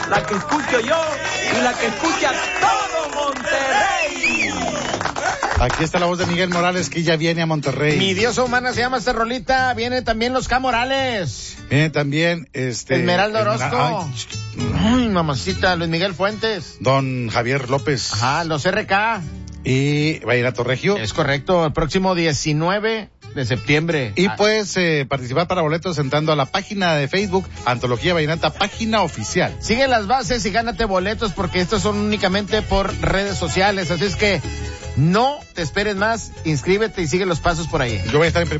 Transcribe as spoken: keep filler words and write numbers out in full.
la que escucho yo y la que escucha todo Monterrey. Aquí está la voz de Miguel Morales, que ya viene a Monterrey. Mi diosa humana se llama esta rolita. Viene también los K. Morales. Viene también este Esmeralda Orozco. Esmera... Ay. Ay, mamacita, Luis Miguel Fuentes. Don Javier López. Ajá, los R K. Y Vallenato Regio. Es correcto, el próximo diecinueve de septiembre. Y puedes eh, participar para boletos entrando a la página de Facebook Antología Vallenata, página oficial. Sigue las bases y gánate boletos, porque estos son únicamente por redes sociales, así es que no te esperes más, inscríbete y sigue los pasos por ahí. Yo voy a estar en